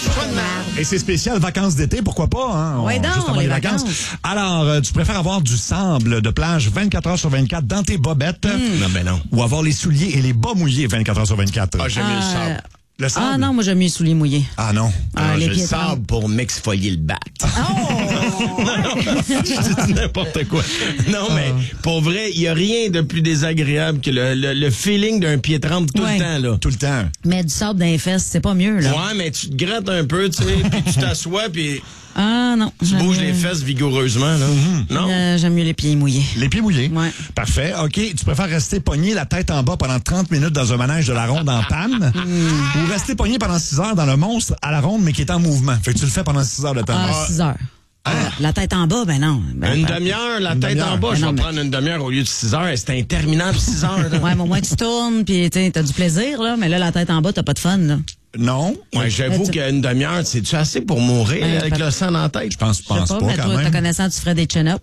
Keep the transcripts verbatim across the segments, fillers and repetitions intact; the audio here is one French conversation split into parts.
choix de marde. Et c'est spécial, vacances d'été, pourquoi pas, hein? Ouais, donc, juste avant les les vacances. vacances. Alors, euh, tu préfères avoir du sable de plage vingt-quatre heures sur vingt-quatre dans tes bobettes Mm. Non, ben non. ou avoir les souliers et les bas mouillés vingt-quatre heures sur vingt-quatre? Ah, j'aime mieux le Euh, sable. Le sable? Ah non, moi j'aime mieux les souliers mouillés. Ah non. Ah, Ah, les j'ai le pieds sable trempés. pour m'exfolier le bat. Oh! Je dis n'importe quoi. Non, mais pour vrai, il n'y a rien de plus désagréable que le, le, le feeling d'un pied trempe tout Ouais. le temps, là. Tout le temps. Mais du sable dans les fesses, c'est pas mieux, là. Ouais, mais tu te grattes un peu, tu sais, puis tu t'assois, puis Ah non. tu j'aime bouges mieux- les fesses vigoureusement, là. Non? Euh, j'aime mieux les pieds mouillés. Les pieds mouillés. Ouais. Parfait. OK. Tu préfères rester pogné la tête en bas pendant trente minutes dans un manège de la ronde en panne ou rester pogné pendant six heures dans le monstre à la ronde, mais qui est en mouvement? Fait que tu le fais pendant six heures de temps. Ah, six heures. La tête en bas, ben non. Ben, Une ben, demi-heure, la Une tête demi-heure. en bas, Ben je non, vais mais- prendre une demi-heure au lieu de six heures. C'est interminable, six heures. Là. Ouais, mais au moins tu tournes, puis tu as du plaisir, là. Mais là, la tête en bas, t'as pas de fun, là. Non? Ouais, j'avoue Mais tu- qu'une demi-heure, c'est-tu assez pour mourir Ben, avec peut- le sang dans la tête? Je pense, je Je sais pense pas, pas, mais quand toi, ta même. connaissance, tu ferais des chin-ups.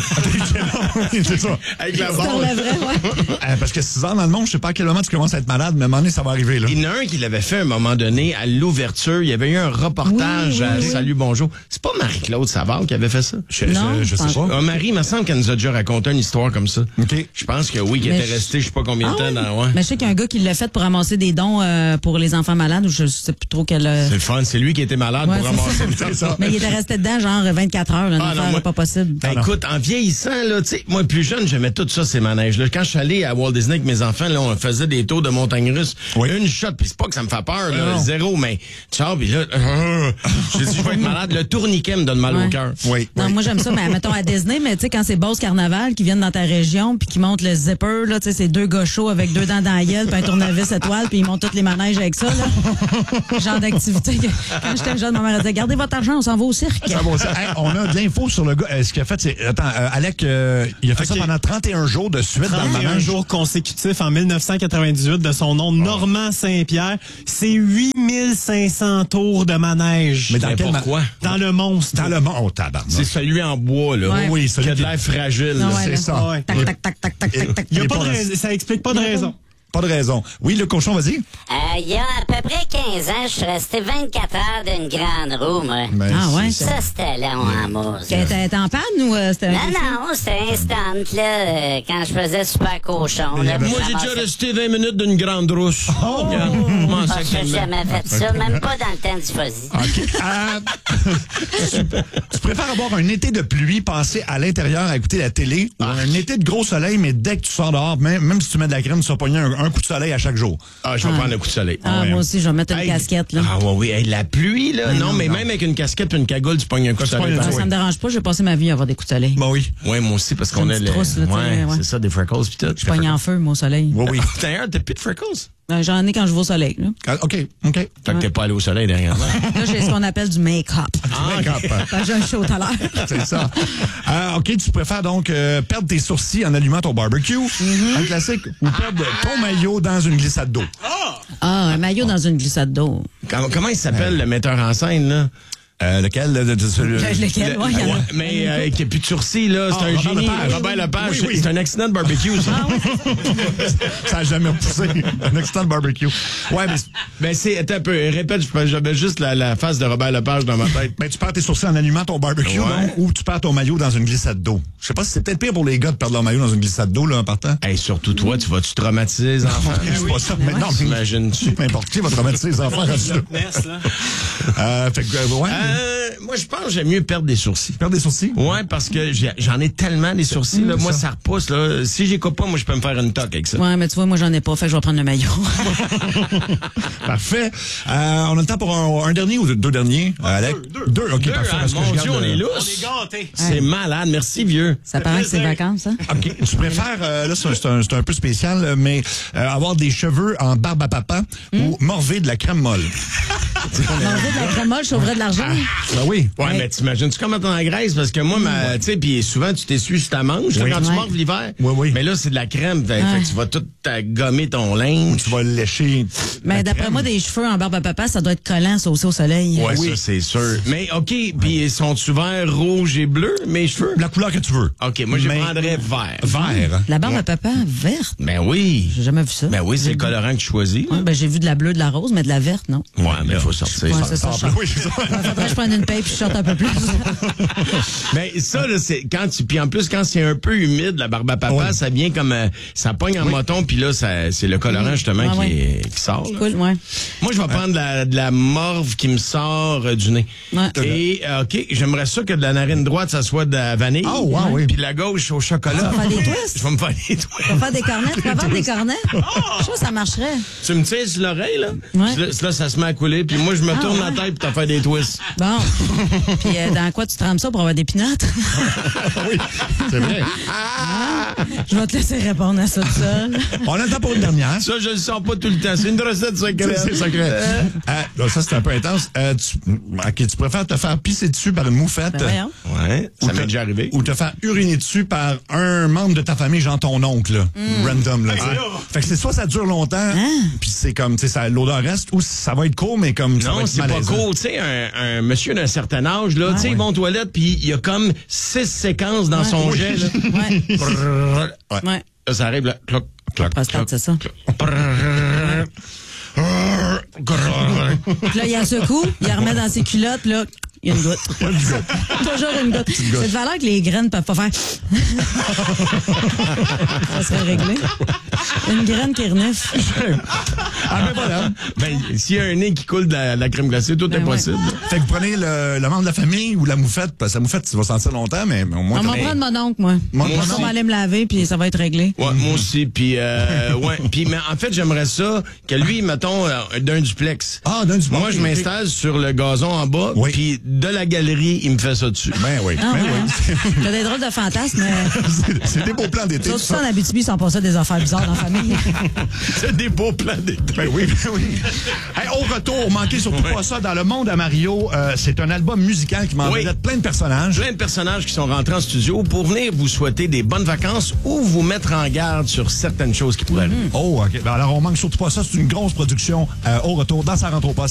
C'est ça. Avec la Tu te barre. relèverais, ouais. Euh, parce que six heures dans le monde, je sais pas à quel moment tu commences à être malade, mais à un moment donné, ça va arriver, là. Il y en a un qui l'avait fait à un moment donné à l'ouverture. Il y avait eu un reportage Oui, oui, à oui. Salut Bonjour. C'est pas Marie-Claude Savard qui avait fait ça? Je, Non, je, je je sais pense pas. Ah, Marie, il me semble qu'elle nous a déjà raconté une histoire comme ça. OK. Je pense que oui, qui Mais était je- resté je sais pas combien de Ah temps oui. dans... Ouais. Mais je sais qu'il y a un gars qui l'a fait pour ramasser des dons euh, pour les enfants malades, ou je sais plus trop quel... euh, C'est le fun. C'est lui qui était malade Ouais, pour c'est ramasser ça. le C'est ça. Mais il était resté dedans, genre vingt-quatre heures, là, une Ah, non, affaire moi- pas possible. Ben, Ah, non. écoute, en vieillissant, là, tu sais, moi, plus jeune, j'aimais tout ça, ces manèges-là. Quand je suis allé à Walt Disney avec mes enfants, là, on faisait des tours de montagne russe. Oui. Une shot, puis c'est pas que ça me fait peur, là, Non. zéro, mais tu sors, puis là, euh, j'ai dit, je vais être malade. Le tourniquet me donne mal Ouais. au cœur. Oui. Non, oui. moi j'aime ça, mais mettons à Disney, mais tu sais, quand c'est Beauce Carnaval qui viennent dans ta région puis qui montent le zipper, là, tu sais, c'est deux gars chauds avec deux dents dans la gueule puis un tournevis étoile puis ils montent tous les manèges avec ça, là. Genre d'activité. que- Quand j'étais jeune, ma mère disait, gardez votre argent, on s'en va au cirque. Ça va, ça. Hey, on a de l'info sur le gars. Euh, ce qu'il a fait, c'est. Attends, euh, Alec, euh, il a fait Ok. ça pendant trente et un jours de suite dans le trente et un manège. jours consécutifs en mille neuf cent quatre-vingt-dix-huit de son nom, Normand Saint-Pierre. C'est huit mille cinq cents tours de manège. Mais dans Mais quel ma- pourquoi? Dans le monstre. Dans le monde. Oh, tabarnak. C'est celui en bois, là. Ouais. Oui, Qui celui a de qui- l'air fragile. Non, là. ouais, C'est là. ça. Ouais. Tac, tac, tac, tac, tac, tac, tac. Il y a Il est pas pas de là. raison, ça explique pas de raison. Pas de raison. Oui, le cochon, vas-y. Euh, il y a à peu près quinze ans, je suis resté vingt-quatre heures d'une grande roue, moi. Ben, Ah ouais? c'est- Ça, c'était long en mousse. T'es t'es- t'es en panne ou euh, c'était un Non, peu non, c'était instant, là, euh, quand je faisais super cochon. Là, Moi, puis j'ai je déjà ramassais- resté vingt minutes d'une grande rousse. Oh! Regarde, comment Ah, ça j'ai calme. jamais fait ça, même pas dans le temps du fuzzy. OK. Euh, tu, tu préfères avoir un été de pluie passé à l'intérieur à écouter la télé ou un été de gros soleil, mais dès que tu sors dehors, même, même si tu mets de la crème, tu vas pogner un, un coup de soleil à chaque jour? Ah, je vais prendre un coup de soleil. Ah, ouais. moi aussi, je vais mettre une Hey, casquette, là. Ah, oui, oui. Hey, la pluie, là. non, mais même avec une casquette et une cagoule, tu pognes un coup de Tu pognes soleil. un- Ah, oui. ça me dérange pas, j'ai passé ma vie à avoir des coups de soleil. Bon, oui. Oui, moi aussi, parce qu'on Une a petite le. trousse, là, tu sais, ouais, ouais. c'est ça, des freckles pis tout. Je pogne en feu, mon soleil. Oui, oui. D'ailleurs, t'as plus de freckles? Euh, J'en ai quand je vais au soleil, là. Ah, OK, OK. Fait que t'es pas allé au soleil dernièrement. Là, j'ai ce qu'on appelle du make-up. Ah, Quand j'ai un show tout à l'heure. c'est ça. Euh, OK, tu préfères donc euh, perdre tes sourcils en allumant ton barbecue, un classique, ou perdre ton maillot dans une glissade d'eau? Ah, un maillot dans une glissade d'eau. Comment, comment il s'appelle, le metteur en scène, là? Euh, lequel? Le, le- le- Lequel? Le- Ouais, il y en a. ouais, mais euh, qui a plus de sourcils, là. C'est Ah, un Robert génie. Lepage. Robert Lepage. Oui, oui. C'est un accident de barbecue, ça. Ça n'a jamais poussé. Un accident de barbecue. Ouais, mais, Ben, c'est. Attends un peu. Répète, je- j'avais juste la, la face de Robert Lepage dans ma tête. ben, tu perds tes sourcils en allumant ton barbecue, Ouais. donc, ou tu perds ton maillot dans une glissade d'eau. Je sais pas si c'est peut-être pire pour les gars de perdre leur maillot dans une glissade d'eau, là, en partant. Hey, surtout toi, tu vas-tu traumatiser les enfants? C'est pas ça. Mais non, mais T'imagines-tu? n'importe qui va traumatiser les enfants rendu là. Ness, là. Euh, fait que, euh, ouais. Euh, moi, je pense que j'aime mieux perdre des sourcils. Perdre des sourcils? Ouais, parce que j'ai- j'en ai tellement des sourcils, là. Moi, ça. ça repousse, là. Si j'y coupe pas, moi, je peux me faire une toque avec ça. Ouais, mais tu vois, moi, j'en ai pas, fait que je vais prendre le maillot. Parfait. Euh, on a le temps pour un, un dernier ou deux, deux derniers, euh, Alec? deux, deux. Deux, OK, Deux, parfait. hein, Parce que mon je Dieu, garde, on est euh, là. On est gâtés. C'est malade. Merci, vieux. Ça paraît que c'est plaisir. vacances, hein? OK. Tu préfères, euh, là, c'est un- c'est un, c'est un peu spécial, euh, mais euh, avoir des cheveux en barbe à papa ou morver de la crème molle? Manger de la crème molle, je sauverais de l'argent. Ben oui. Ouais, Ouais. mais t'imagines-tu comment t'en graisse? Parce que moi, ma, tu sais, puis souvent, tu t'essuies sur ta manche, là, Oui. quand tu Ouais. mords l'hiver. Oui, oui. Mais là, c'est de la crème. Fait, Ouais. fait que tu vas tout ta- gommer ton linge. Tu vas le lécher. Mais la d'après crème. moi, des cheveux en barbe à papa, ça doit être collant, ça aussi au soleil. Ouais, Oui. ça, c'est sûr. Mais, OK, puis ils sont-tu verts, rouges et bleus, mes cheveux? La couleur que tu veux. OK, moi, je Mais- prendrais vert. Vert. La barbe à papa verte. Ben oui. J'ai jamais vu ça. Ben oui, c'est le colorant que tu choisis. Ouais, ben, j'ai vu de la bleue, de la rose, mais de la verte, non. Ouais, mais il faut sortir. Ouais, c'est ça. sort ça, plus. je Oui, c'est ça. Faudrait que je prenne une paye puis je sorte un peu plus. Mais ça, là, c'est quand tu. Puis en plus, quand c'est un peu humide, la barbe à papa, Ouais. ça vient comme. euh, ça pogne en moton, puis là, ça, c'est le colorant, justement, Ah, qui, ouais. est- qui sort. là. Cool, ouais. Moi, je vais prendre de la, de la morve qui me sort euh, du nez. Ouais. Et, euh, OK, j'aimerais ça que de la narine droite, ça soit de la vanille. Ah, ouais, oui. Puis de la gauche au chocolat. Tu vas faire des twists? Je vais me faire des twists. Tu vas faire des cornets? Tu vas faire des cornets? Je suis sûr que ça marcherait. Tu me tires sur l'oreille, là? Ouais. Puis là, là, ça se met à couler. Puis moi, je me Ah, tourne ouais. la tête pour t'en faire des twists. Bon. Puis euh, dans quoi tu trempes ça pour avoir des pinottes? Oui, c'est vrai. Je vais te laisser répondre à ça tout seul. On a le temps pour une dernière. Ça, je le sens pas tout le temps. C'est une recette C'est secrète. c'est secret. Euh, là, ça, c'est un peu intense. Euh, tu, ok, tu préfères te faire pisser dessus par une moufette Ben voyons. Ouais, ou ça te- m'est déjà arrivé. ou te faire uriner dessus par un membre de ta famille, genre ton oncle, là, Mm. random. Là, tu sais. Fait que c'est soit ça dure longtemps, Hein? puis c'est comme, tu sais, ça- l'odeur reste, ou ça va être court, mais comme ça va Non, être c'est pas malaisant. cool. Tu sais, un, un monsieur d'un certain âge, là, tu sais, il va aux toilettes, puis il y a comme six séquences dans son Oui. jet, là. Ouais. Brrr. Ouais. Là, ça arrive, là. Cloc, cloc, Prostate, c'est ça. Brrr. Brrr. Puis là, il y a un secoue, il la remet dans ses culottes, là. Il y a une goutte. Toujours une goutte. C'est de valeur que les graines peuvent pas faire. Ça serait réglé. Une graine qui renifle. Ah, ben voilà. Ben, s'il y a un nez qui coule de la, de la crème glacée, tout Ben est ouais. possible. Fait que vous prenez le, le membre de la famille ou la moufette, parce que la moufette, tu vas sentir longtemps, mais au moins... On m'en t'as- prend de mon oncle, moi. Mon- Je mon vais oncle. aller me laver, puis ça va être réglé. Ouais, moi aussi. Puis, euh, ouais. Puis, mais en fait, j'aimerais ça que lui, mettons, euh, d'un duplex. Ah, d'un duplex. Moi, je Ok. m'installe sur le gazon en bas, Oui. puis de la galerie, il me fait ça dessus. Ben oui, Ah, ben ouais, oui. hein? T'as des drôles de fantasmes, mais... C'est- C'est des beaux plans d'été. Surtout tout ça, en Abitibi, ils sont pas ça des affaires bizarres dans la famille. C'est des beaux plans d'été. Ben oui, ben oui. Hey, au retour, manquez surtout pas ça. Dans le monde à Mario, euh, c'est un album musical qui m'en Oui. vedette plein de personnages. Plein de personnages qui sont rentrés en studio pour venir vous souhaiter des bonnes vacances ou vous mettre en garde sur certaines choses qui pourraient arriver. Oh, OK. Ben alors, on manque surtout pas ça. C'est une grosse production euh, au retour dans sa rentre au poste.